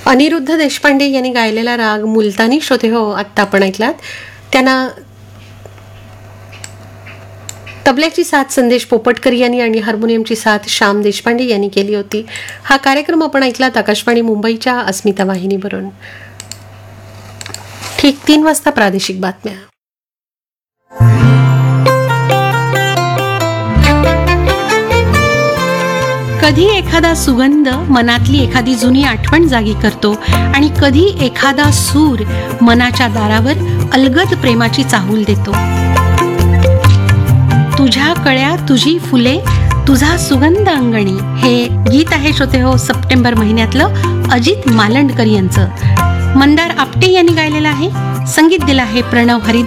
अनिरुद्ध देशपांडे यांनी गायलेला राग मुलतानी श्रोते हो आत्ता आपण ऐकलात. त्यांना तबल्याची साथ संदेश पोपटकर यांनी आणि हार्मोनियमची साथ श्याम देशपांडे यांनी केली होती. हा कार्यक्रम आपण ऐकलात आकाशवाणी मुंबईच्या अस्मिता वाहिनीवरून. ठीक 3 वाजता प्रादेशिक बातम्या. कधी एखादा सुगंध मनातली एखादी जुनी आठवण जागी करतो आणि कधी एखादा सूर मनाच्या दारावर अलगद प्रेमाची चाहूल देतो. तुझ्या कळ्या तुझी फुले तुझा सुगंध अंगणी हे गीत आहे श्रोते हो सप्टेंबर महिन्यातलं अजित मालंडकर यांचं. मंदार आपटे यांनी गायलेलं आहे. संगीत दिलं आहे प्रणव हरिदास.